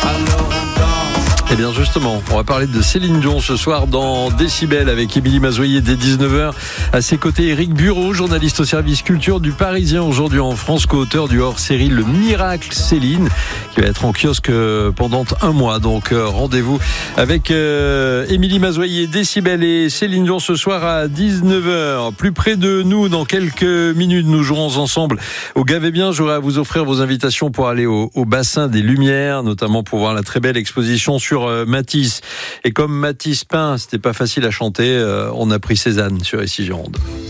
Eh bien justement, on va parler de Céline Dion ce soir dans Décibel avec Émilie Mazoyer dès 19h. À ses côtés, Éric Bureau, journaliste au service culture du Parisien aujourd'hui en France, co-auteur du hors-série Le Miracle Céline, qui va être en kiosque pendant un mois. Donc rendez-vous avec Émilie Mazoyer, Décibel et Céline Dion ce soir à 19h. Plus près de nous, dans quelques minutes, nous jouerons ensemble au Gavé Bien. J'aurai à vous offrir vos invitations pour aller au bassin des Lumières, notamment pour voir la très belle exposition sur Matisse. Et comme Matisse peint, c'était pas facile à chanter, on a pris Cézanne sur Ici Gironde.